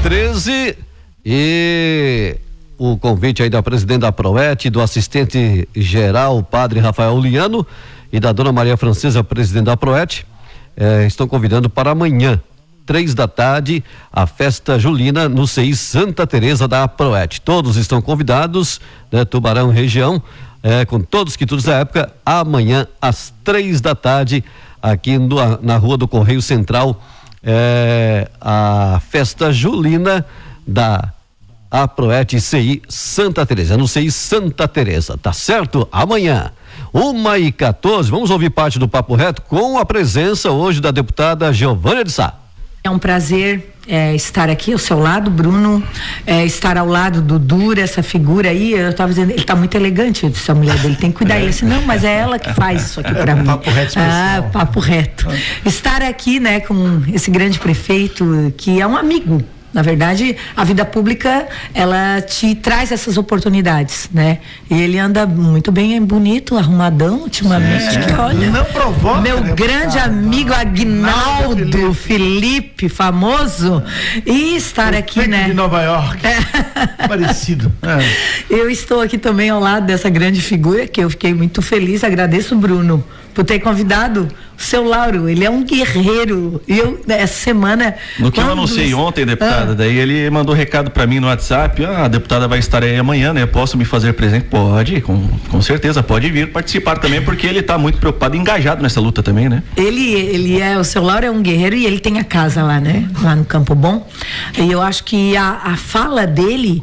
9h13 e o convite aí da presidente da Proet, do assistente geral, o padre Rafael Liano, e da dona Maria Francesa, presidente da Proet, estão convidando para amanhã, 15h, a festa julina no CI Santa Teresa da Proet. Todos estão convidados, né, Tubarão região, com todos os quitutes da época, amanhã às 15h, aqui na Rua do Correio Central, a festa julina da Proet CI Santa Teresa, no CI Santa Teresa, tá certo? Amanhã, 1h14, vamos ouvir parte do Papo Reto com a presença hoje da deputada Giovânia de Sá. É um prazer estar aqui ao seu lado, Bruno, estar ao lado do Dura, essa figura aí. Eu estava dizendo, ele está muito elegante, essa mulher dele, tem que cuidar. Ele disse, não, mas é ela que faz isso aqui para mim. Papo reto especial. Papo reto. Estar aqui, né, com esse grande prefeito que é um amigo. Na verdade, a vida pública, ela te traz essas oportunidades, né? E ele anda muito bem, bonito, arrumadão ultimamente. Olha, não provoca, meu grande amigo Aguinaldo Felipe, famoso, e estar aqui, né? De Nova York. Parecido. Eu estou aqui também ao lado dessa grande figura, que eu fiquei muito feliz, agradeço, Bruno, por ter convidado o seu Lauro. Ele é um guerreiro. Essa semana... No que eu anunciei ontem, deputada, daí ele mandou recado pra mim no WhatsApp, a deputada vai estar aí amanhã, né? Posso me fazer presente? Pode, com certeza, pode vir participar também, porque ele tá muito preocupado e engajado nessa luta também, né? O seu Lauro é um guerreiro e ele tem a casa lá, né? Lá no Campo Bom. E eu acho que a fala dele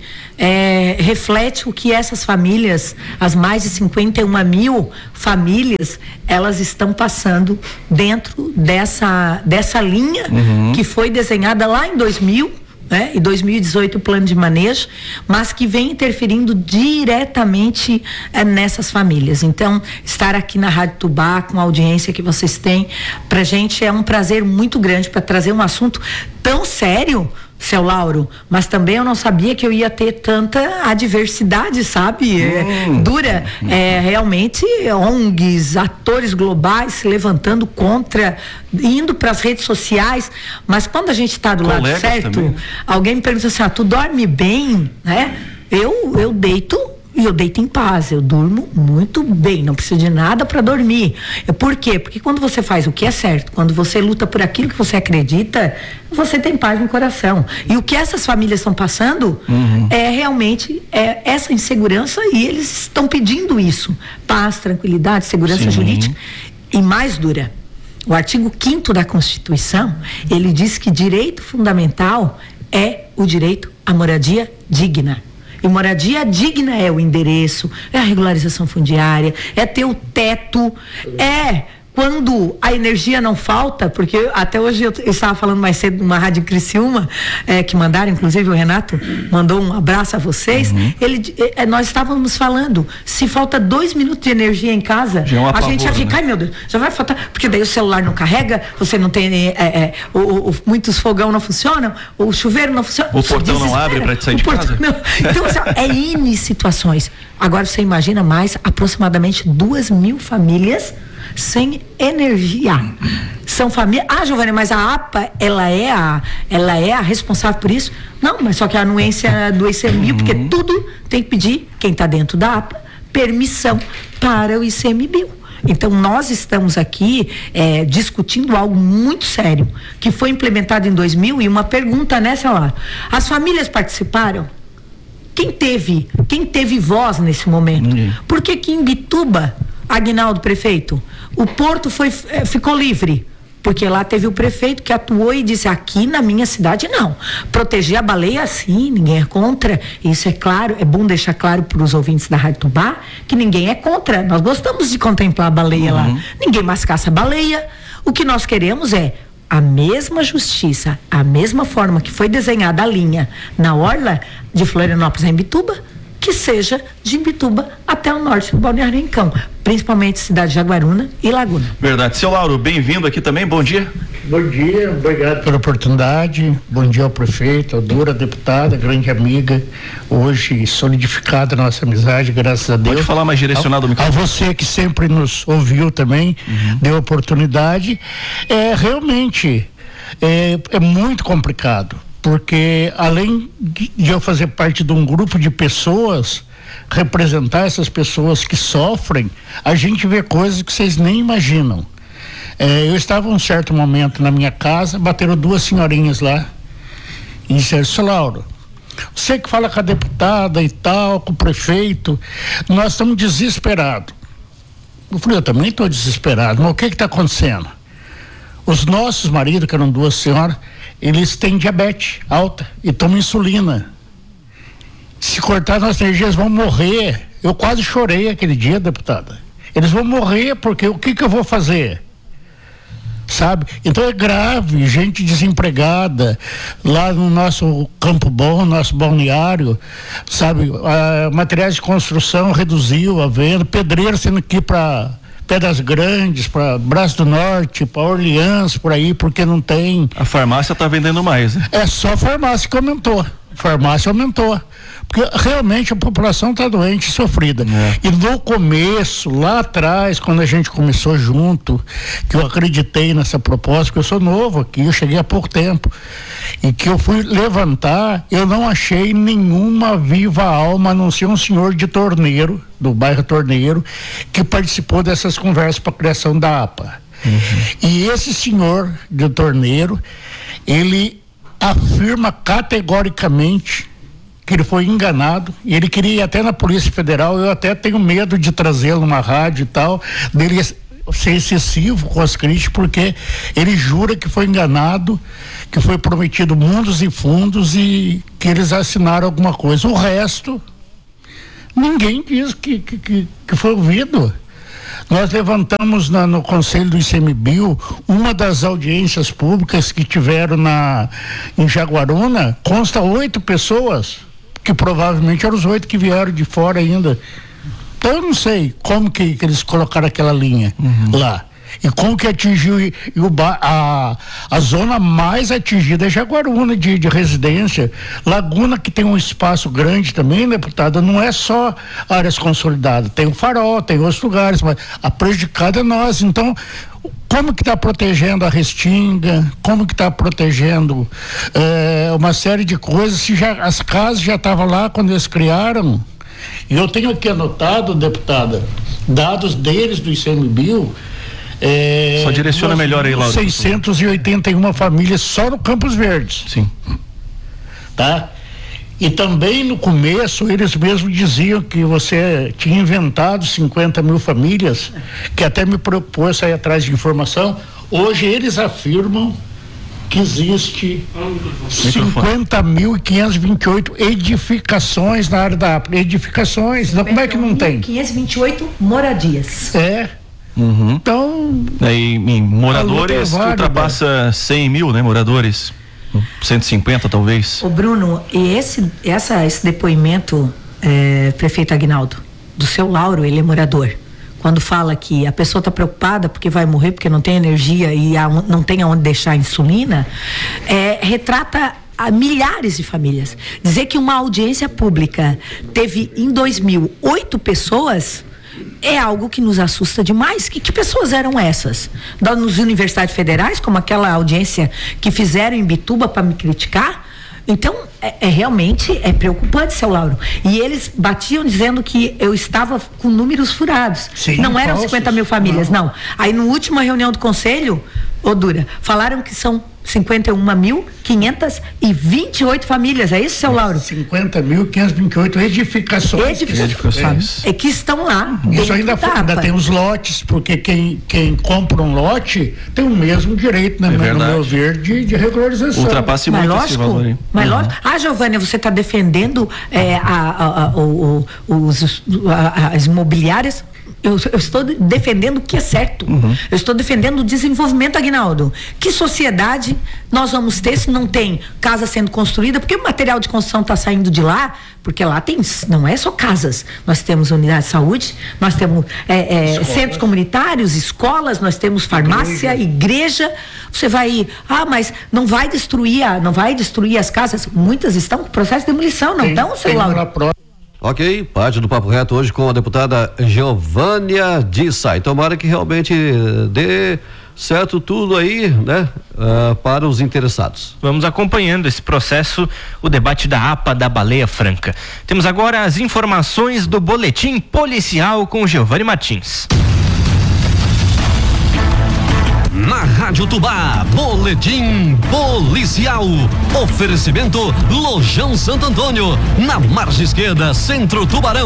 reflete o que essas famílias, as mais de 51 mil famílias, elas estão passando dentro dessa linha que foi desenhada lá em 2000, né? Em 2018 o plano de manejo, mas que vem interferindo diretamente nessas famílias. Então, estar aqui na Rádio Tubá, com a audiência que vocês têm, pra gente é um prazer muito grande para trazer um assunto tão sério, seu Lauro, mas também eu não sabia que eu ia ter tanta adversidade, sabe? Dura, realmente ONGs, atores globais se levantando contra, indo para as redes sociais, mas quando a gente está do lado certo, também. Alguém me pergunta assim, tu dorme bem, né? Eu deito e eu deito em paz, eu durmo muito bem, não preciso de nada para dormir. Por quê? Porque quando você faz o que é certo, quando você luta por aquilo que você acredita, você tem paz no coração. E o que essas famílias estão passando é realmente essa insegurança, e eles estão pedindo isso. Paz, tranquilidade, segurança jurídica. E mais dura, o artigo 5º da Constituição, ele diz que direito fundamental é o direito à moradia digna. E moradia digna é o endereço, é a regularização fundiária, é ter o teto, quando a energia não falta, porque até hoje eu estava falando mais cedo numa rádio Criciúma, que mandaram, inclusive o Renato mandou um abraço a vocês, nós estávamos falando, se falta 2 minutos de energia em casa, a gente ia ficar, ai meu Deus, já vai faltar, porque daí o celular não carrega, você não tem, muitos fogão não funcionam, o chuveiro não funciona. O portão não abre para te sair de casa. Então, N situações. Agora você imagina mais aproximadamente 2.000 famílias sem energia. São famílias. Giovânia, mas a APA, ela é a responsável por isso? Não, mas só que a anuência do ICMBio, porque tudo tem que pedir, quem está dentro da APA, permissão para o ICMBio. Então, nós estamos aqui discutindo algo muito sério, que foi implementado em 2000, e uma pergunta, né, Celar? As famílias participaram? Quem teve voz nesse momento? Por que em Bituba, Aguinaldo, prefeito, o porto ficou livre? Porque lá teve o prefeito que atuou e disse, aqui na minha cidade não. Proteger a baleia, sim, ninguém é contra. Isso é claro, é bom deixar claro para os ouvintes da Rádio Tubá que ninguém é contra. Nós gostamos de contemplar a baleia lá. Ninguém mais caça a baleia. O que nós queremos é a mesma justiça, a mesma forma que foi desenhada a linha na orla de Florianópolis em Bituba, que seja de Imbituba até o norte do Balneário Rincão, principalmente cidade de Jaguaruna e Laguna. Verdade. Seu Lauro, bem-vindo aqui também, bom dia. Bom dia, obrigado pela oportunidade, bom dia ao prefeito, ao Dura, deputada, grande amiga, hoje solidificada a nossa amizade, graças a Deus. Pode falar mais direcionado ao microfone. A você que sempre nos ouviu também, deu oportunidade, realmente, é muito complicado. porque além de eu fazer parte de um grupo de pessoas, representar essas pessoas que sofrem, a gente vê coisas que vocês nem imaginam. Eu estava um certo momento na minha casa, bateram duas senhorinhas lá e disseram: "Seu Lauro, você que fala com a deputada e tal, com o prefeito, nós estamos desesperados." Eu falei: "Eu também estou desesperado, mas o que está acontecendo?" Os nossos maridos, que eram duas senhoras, eles têm diabetes alta e tomam insulina. Se cortar nossas energias, vão morrer. Eu quase chorei aquele dia, deputada. Eles vão morrer, porque o que eu vou fazer? Sabe? Então é grave, gente desempregada lá no nosso Campo Bom, nosso balneário, sabe? Materiais de construção reduziu a venda, pedreiro sendo que ir para Pedras Grandes, para Braço do Norte, para Orleans, por aí, porque não tem. A farmácia está vendendo mais, né? É só a farmácia que aumentou. Farmácia aumentou. Porque realmente a população está doente e sofrida. E no começo, lá atrás, quando a gente começou junto, que eu acreditei nessa proposta, porque eu sou novo aqui, eu cheguei há pouco tempo, e que eu fui levantar, eu não achei nenhuma viva alma, a não ser um senhor de Torneiro, do bairro Torneiro, que participou dessas conversas para a criação da APA. E esse senhor de Torneiro, ele afirma categoricamente que ele foi enganado, e ele queria ir até na Polícia Federal. Eu até tenho medo de trazê-lo numa rádio e tal, dele ser excessivo com as críticas, porque ele jura que foi enganado, que foi prometido mundos e fundos e que eles assinaram alguma coisa. O resto, ninguém diz que foi ouvido. Nós levantamos no Conselho do ICMBio uma das audiências públicas que tiveram em Jaguaruna, consta 8 pessoas, que provavelmente eram os 8 que vieram de fora ainda. Então eu não sei como que eles colocaram aquela linha lá. E como que atingiu a zona mais atingida é Jaguaruna de residência. Laguna, que tem um espaço grande também, deputada, não é só áreas consolidadas, tem o Farol, tem outros lugares, mas a prejudicada é nós. Então, como que está protegendo a Restinga, como que está protegendo uma série de coisas, se as casas já estavam lá quando eles criaram. E eu tenho aqui anotado, deputada, dados deles do ICMBio. Só direciona melhor aí, Lauro. 681 famílias só no Campos Verdes. Sim. Tá? E também no começo eles mesmos diziam que você tinha inventado 50 mil famílias, que até me preocupou sair atrás de informação. Hoje eles afirmam que existe 50.528 edificações na área da APA. Edificações, não, como é que não tem? 528 moradias. Então. Em moradores ultrapassa 100 mil, né? Moradores. 150 talvez. Ô Bruno, e esse depoimento, prefeito Aguinaldo, do seu Lauro, ele é morador. Quando fala que a pessoa está preocupada porque vai morrer, porque não tem energia e não tem aonde deixar a insulina, retrata a milhares de famílias. Dizer que uma audiência pública teve em 2000 8 pessoas é algo que nos assusta demais. Que pessoas eram essas? Nas universidades federais, como aquela audiência que fizeram em Bituba para me criticar? Então, realmente preocupante, seu Lauro. E eles batiam dizendo que eu estava com números furados. Sim, não eram falsos. 50 mil famílias, não. Aí, na última reunião do conselho, Dura, falaram que são 51.528 famílias, é isso, seu Lauro? 50.528 edificações. Que estão lá. Isso ainda tem os lotes, porque quem compra um lote tem o mesmo direito, né, no meu ver, de regularização. Ultrapasse muito esse valor aí. Mas lógico. Giovânia, você está defendendo as imobiliárias? Eu estou defendendo o que é certo. Eu estou defendendo o desenvolvimento, Aguinaldo. Que sociedade nós vamos ter se não tem casa sendo construída? Porque o material de construção está saindo de lá, porque lá não é só casas. Nós temos unidade de saúde, nós temos centros comunitários, escolas, nós temos farmácia, igreja. Você vai, mas não vai destruir as casas. Muitas estão com processo de demolição, não estão, seu Lauro? Ok, parte do Papo Reto hoje com a deputada Giovânia de Sá. Tomara que realmente dê certo tudo aí, né? Para os interessados. Vamos acompanhando esse processo, o debate da APA da Baleia Franca. Temos agora as informações do boletim policial com Giovanni Martins. Na Rádio Tubá, boletim policial. Oferecimento Lojão Santo Antônio, na margem esquerda, Centro Tubarão.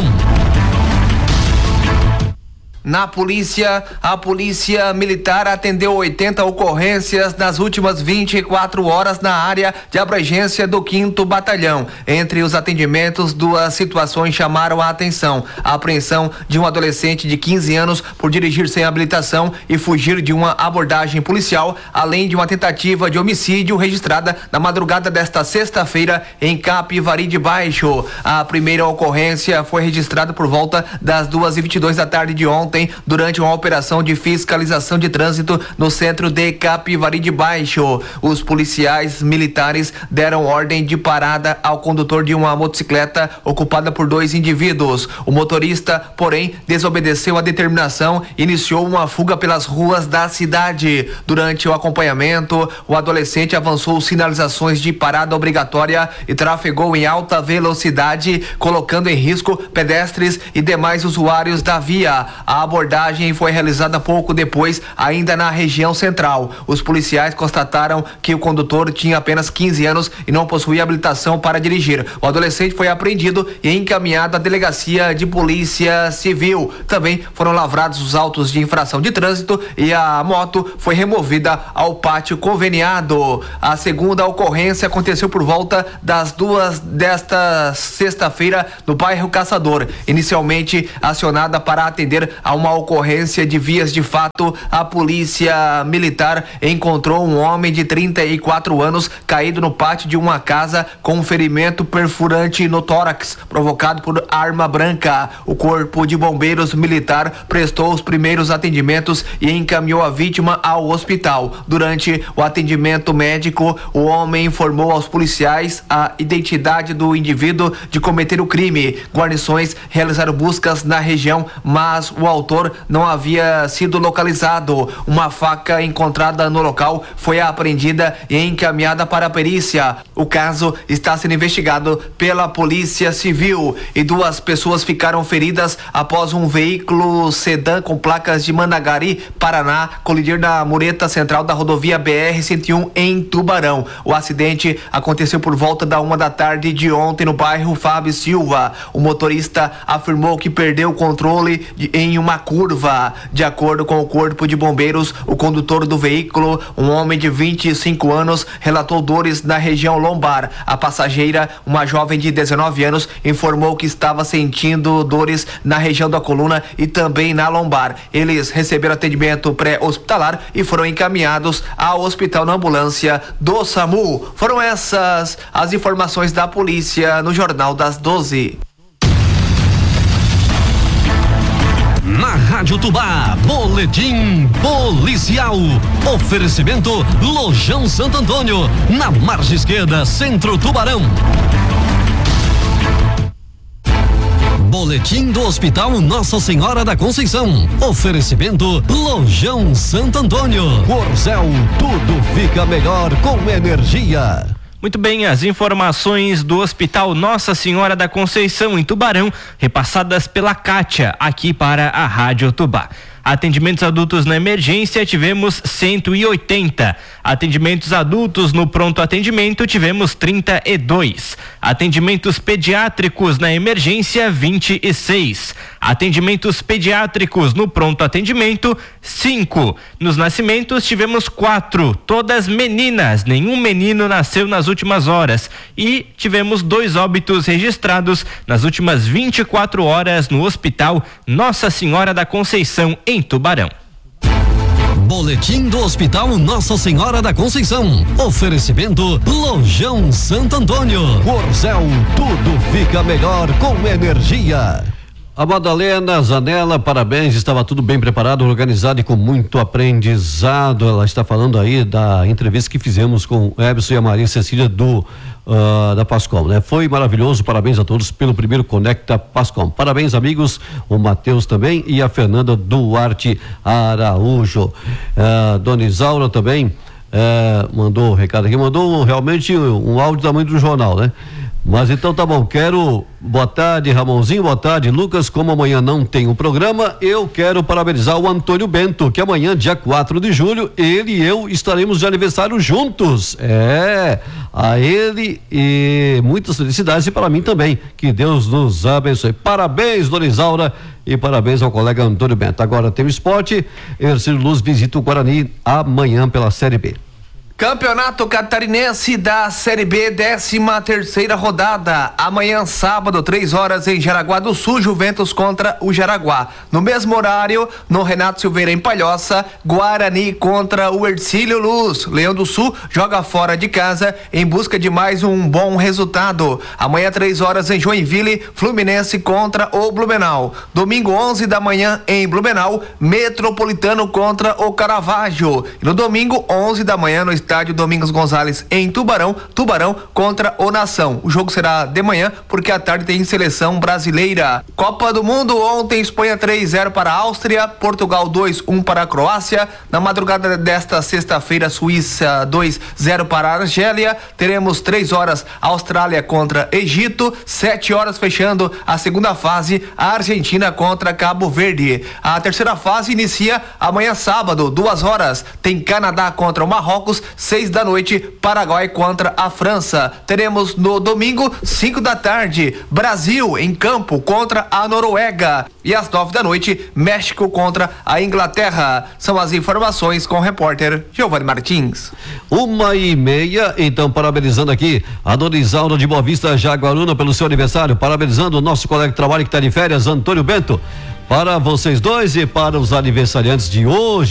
Na polícia, a polícia militar atendeu 80 ocorrências nas últimas 24 horas na área de abrangência do 5º Batalhão. Entre os atendimentos, 2 situações chamaram a atenção: a apreensão de um adolescente de 15 anos por dirigir sem habilitação e fugir de uma abordagem policial, além de uma tentativa de homicídio registrada na madrugada desta sexta-feira em Capivari de Baixo. A primeira ocorrência foi registrada por volta das 2h22 da tarde de ontem, durante uma operação de fiscalização de trânsito no centro de Capivari de Baixo. Os policiais militares deram ordem de parada ao condutor de uma motocicleta ocupada por 2 indivíduos. O motorista, porém, desobedeceu a determinação e iniciou uma fuga pelas ruas da cidade. Durante o acompanhamento, o adolescente avançou sinalizações de parada obrigatória e trafegou em alta velocidade, colocando em risco pedestres e demais usuários da via. A abordagem foi realizada pouco depois, ainda na região central. Os policiais constataram que o condutor tinha apenas 15 anos e não possuía habilitação para dirigir. O adolescente foi apreendido e encaminhado à delegacia de polícia civil. Também foram lavrados os autos de infração de trânsito e a moto foi removida ao pátio conveniado. A segunda ocorrência aconteceu por volta das 2 desta sexta-feira no bairro Caçador. Inicialmente acionada para atender a uma ocorrência de vias de fato, a polícia militar encontrou um homem de 34 anos caído no pátio de uma casa com um ferimento perfurante no tórax, provocado por arma branca. O Corpo de Bombeiros Militar prestou os primeiros atendimentos e encaminhou a vítima ao hospital. Durante o atendimento médico, o homem informou aos policiais a identidade do indivíduo de cometer o crime. Guarnições realizaram buscas na região, mas o autor não havia sido localizado. Uma faca encontrada no local foi apreendida e encaminhada para a perícia. O caso está sendo investigado pela Polícia Civil e 2 pessoas ficaram feridas após um veículo sedã com placas de Managari, Paraná, colidir na mureta central da rodovia BR-101 em Tubarão. O acidente aconteceu por volta da 1 da tarde de ontem no bairro Fábio Silva. O motorista afirmou que perdeu o controle em uma curva. De acordo com o Corpo de Bombeiros, o condutor do veículo, um homem de 25 anos, relatou dores na região lombar. A passageira, uma jovem de 19 anos, informou que estava sentindo dores na região da coluna e também na lombar. Eles receberam atendimento pré-hospitalar e foram encaminhados ao hospital na ambulância do SAMU. Foram essas as informações da polícia no Jornal das 12. Na Rádio Tubá, boletim policial. Oferecimento Lojão Santo Antônio, na margem esquerda, Centro Tubarão. Boletim do Hospital Nossa Senhora da Conceição. Oferecimento Lojão Santo Antônio. Corzel, tudo fica melhor com energia. Muito bem, as informações do Hospital Nossa Senhora da Conceição em Tubarão, repassadas pela Kátia, aqui para a Rádio Tubá. Atendimentos adultos na emergência, tivemos 180. Atendimentos adultos no pronto atendimento, tivemos 32. Atendimentos pediátricos na emergência, 26. Atendimentos pediátricos no pronto atendimento, 5. Nos nascimentos, tivemos 4. Todas meninas, nenhum menino nasceu nas últimas horas. E tivemos 2 óbitos registrados nas últimas 24 horas no Hospital Nossa Senhora da Conceição, em Tubarão. Boletim do Hospital Nossa Senhora da Conceição. Oferecimento Lojão Santo Antônio. Corzel, tudo fica melhor com energia. A Madalena Zanella, parabéns, estava tudo bem preparado, organizado e com muito aprendizado. Ela está falando aí da entrevista que fizemos com o Ebson e a Maria Cecília do da Pascom, né? Foi maravilhoso, parabéns a todos pelo primeiro Conecta Pascom. Parabéns, amigos, o Matheus também e a Fernanda Duarte Araújo. Dona Isaura também mandou o recado aqui, mandou realmente um áudio do tamanho do jornal, né? Mas então tá bom, boa tarde Ramonzinho, boa tarde Lucas, como amanhã não tem um programa, eu quero parabenizar o Antônio Bento, que amanhã, dia 4 de julho, ele e eu estaremos de aniversário juntos, a ele e muitas felicidades e para mim também, que Deus nos abençoe. Parabéns, Dona Isaura, e parabéns ao colega Antônio Bento. Agora tem o esporte, Ercílio Luz visita o Guarani amanhã pela Série B. Campeonato Catarinense da Série B, 13ª rodada. Amanhã, sábado, 3 horas, em Jaraguá do Sul, Juventus contra o Jaraguá. No mesmo horário, no Renato Silveira, em Palhoça, Guarani contra o Ercílio Luz. Leão do Sul joga fora de casa em busca de mais um bom resultado. Amanhã, 3 horas, em Joinville, Fluminense contra o Blumenau. Domingo, 11 da manhã, em Blumenau, Metropolitano contra o Caravaggio. E no domingo, 11 da manhã, no estádio Domingos Gonçalves em Tubarão contra o Nação. O jogo será de manhã porque à tarde tem seleção brasileira. Copa do Mundo, ontem Espanha 3-0 para a Áustria, Portugal 2-1 para a Croácia. Na madrugada desta sexta-feira, Suíça 2-0 para a Argélia. Teremos 3 horas Austrália contra Egito, 7 horas fechando a segunda fase, a Argentina contra Cabo Verde. A terceira fase inicia amanhã sábado, 2 horas, tem Canadá contra o Marrocos, 6 da noite, Paraguai contra a França. Teremos no domingo, 5 da tarde, Brasil em campo contra a Noruega. E às 9 da noite, México contra a Inglaterra. São as informações com o repórter Giovanni Martins. 1h30, então parabenizando aqui a Dona Isaura de Boa Vista, Jaguaruna, pelo seu aniversário, parabenizando o nosso colega de trabalho que está de férias, Antônio Bento. Para vocês dois e para os aniversariantes de hoje.